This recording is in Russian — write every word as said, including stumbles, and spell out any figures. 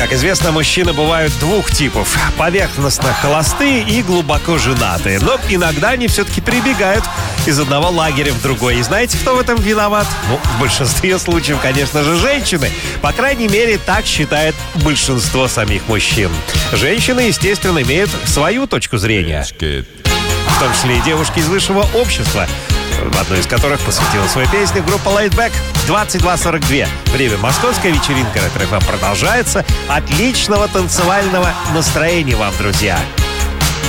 Как известно, мужчины бывают двух типов. Поверхностно холостые и глубоко женатые. Но иногда они все-таки перебегают из одного лагеря в другой. И знаете, кто в этом виноват? Ну, в большинстве случаев, конечно же, женщины. По крайней мере, так считает большинство самих мужчин. Женщины, естественно, имеют свою точку зрения. В том числе и девушки из высшего общества, в одну из которых посвятила свою песню группа Laidback. двадцать два сорок два. Время московская вечеринка Ретро-ФМ продолжается. Отличного танцевального настроения вам, друзья!